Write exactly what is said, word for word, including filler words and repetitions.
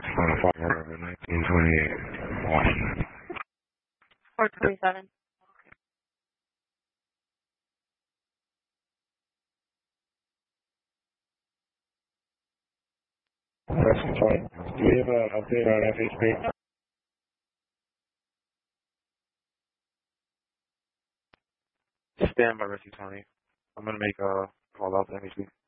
nineteen twenty-eight, Washington. four twenty-seven. That's fine. Do you have an update on F H P? Stand by, Rescue Tony. I'm going to make a call out to F H P.